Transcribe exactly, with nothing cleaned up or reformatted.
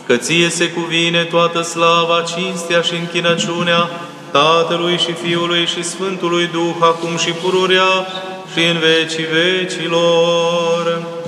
că ție se cuvine toată slava, cinstea și închinăciunea Tatălui și Fiului și Sfântului Duh, acum și pururea și în vecii vecilor.